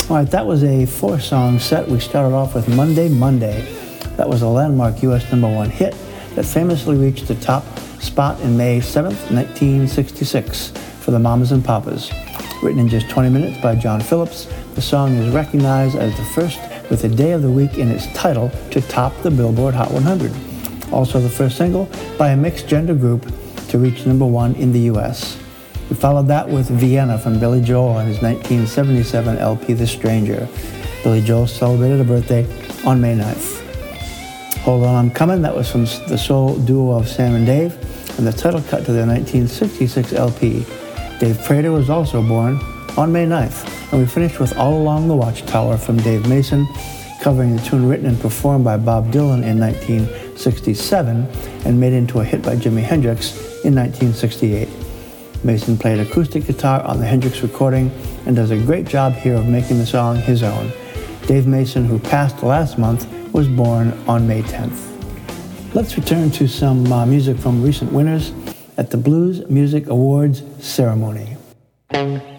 All right, that was a 4-song set. We started off with Monday, Monday. That was a landmark U.S. #1 hit that famously reached the top spot in May 7th, 1966 for the Mamas and Papas. Written in just 20 minutes by John Phillips, the song is recognized as the first with a day of the week in its title to top the Billboard Hot 100. Also the first single by a mixed-gender group to reach #1 in the U.S. We followed that with Vienna from Billy Joel on his 1977 LP The Stranger. Billy Joel celebrated a birthday on May 9th. Hold On, I'm Coming, that was from the soul duo of Sam and Dave, and the title cut to their 1966 LP. Dave Prater was also born on May 9th. And we finished with All Along the Watchtower from Dave Mason, covering the tune written and performed by Bob Dylan in 1967 and made into a hit by Jimi Hendrix in 1968. Mason played acoustic guitar on the Hendrix recording and does a great job here of making the song his own. Dave Mason, who passed last month, was born on May 10th. Let's return to some music from recent winners at the Blues Music Awards ceremony.